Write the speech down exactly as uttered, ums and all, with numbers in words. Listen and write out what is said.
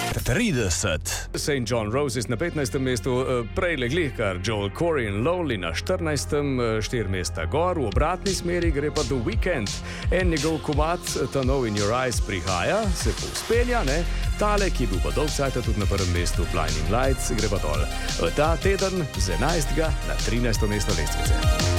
trideset. Saint John Roses na petnajstem mestu, prej legli kar Joel Corey in Lonely na štirinajstem, štiri mesta gor, v obratni smeri gre pa The Weeknd. En njegov komad, ta nov In Your Eyes, prihaja, se povspenja, ne? Tale, ki je bil pa dolg cajta tudi na prvem mestu, Blinding Lights, gre pa dol. Ta teden z enajstega na trinajsto mesto lestvice.